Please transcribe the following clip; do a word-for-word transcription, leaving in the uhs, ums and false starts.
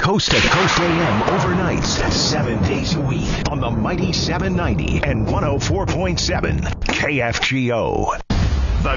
Coast to Coast A M overnights, seven days a week on the Mighty seven ninety and one oh four point seven K F G O.